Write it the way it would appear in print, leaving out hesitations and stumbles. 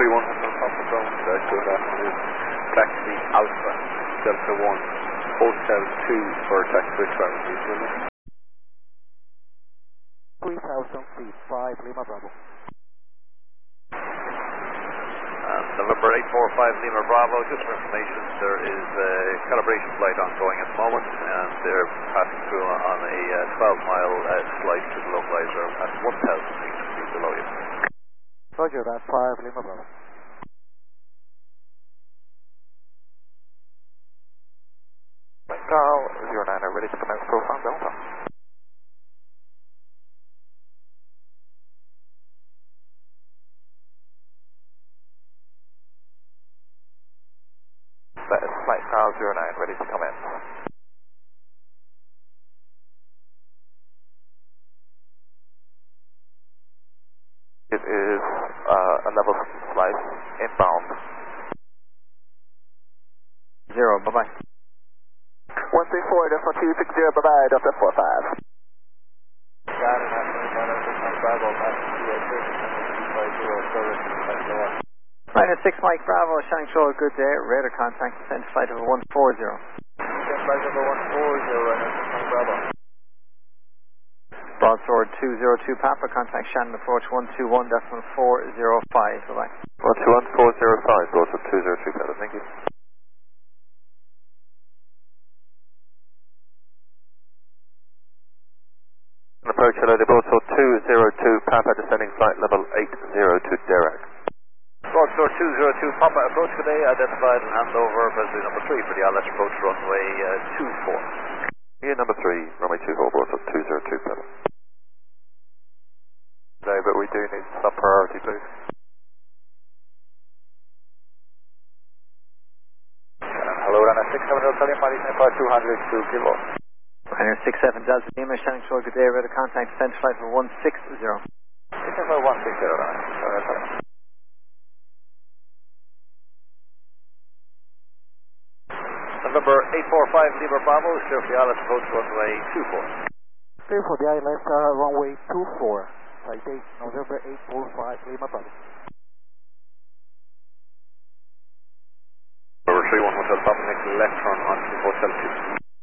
31 Hotel Papa Ground, good afternoon. Taxi Alpha, Delta 1, Hotel 2 for taxi travel, please, will you? 3,000 feet, 5 Lima Bravo. November 845 Lima Bravo, just for information, there is a calibration flight ongoing at the moment, and they're passing through on a 12-mile flight to the localizer at 1,000 feet below you. Roger that, 5 Lima Bravo. Carl 09, ready to commence profile Delta. Flight Carl 09, ready to commence. It is a level flight, inbound. 0, bye-bye. 134, Delta 260, bye-bye, Delta 45. Got it, Bravo, Minus 6 Mike Bravo, Shannon Control, good day, radar contact, descent flight over 140. Descent flight over 140, Bravo. Broadsword 202 Papa, contact Shannon, approach 121.405, bye-bye. 121.405, Broadsword 202 Papa, thank you. Approach hello, the Broadsword 202 Papa, descending flight level 80 to Dirac. Broadsword 202 Papa, approach today, identified and hand over Presley number 3 for the LS approach runway 24. Here number 3, runway 24, Broadsword 202 Papa. No, but we do need some priority, please. Hello, runner 67 Delta Lima, Nepal 202 kilo. Liner 67 Delta Lima, Shannon Control, good day, radar contact, descent flight over 160. Descent for 160, runner. November 845 Lima Bravo, clear for the ILS approach runway 24. Clear for the ILS runway 24. Flight date November 845 Lima Bravo. November 31 Hotel Papa, make the left turn onto Hotel 2.